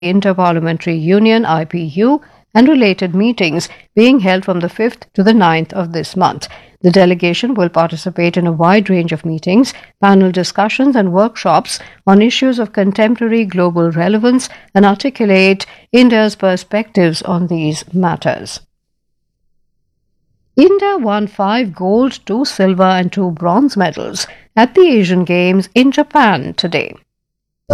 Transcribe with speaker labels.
Speaker 1: Inter-Parliamentary Union (IPU) and related meetings being held from the 5th to the 9th of this month. The delegation will participate in a wide range of meetings, panel discussions and workshops on issues of contemporary global relevance and articulate India's perspectives on these matters. India won 5 gold, 2 silver and 2 bronze medals at the Asian Games in Japan today.